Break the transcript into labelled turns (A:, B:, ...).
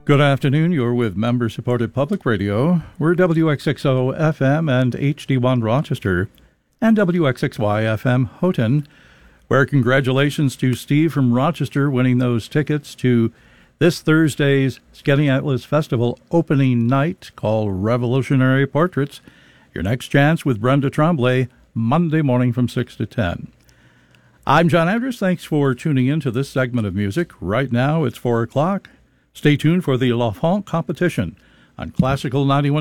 A: Good afternoon. You're with member-supported public radio. We're WXXO FM and HD1 Rochester and WXXY FM Houghton, where congratulations to Steve from Rochester winning those tickets to this Thursday's Skaneateles Festival opening night called Revolutionary Portraits. Your next chance with Brenda Tremblay, Monday morning from 6 to 10. I'm John Andrews. Thanks for tuning in to this segment of music. Right now it's 4 o'clock. Stay tuned for the L'Enfant competition on Classical 91.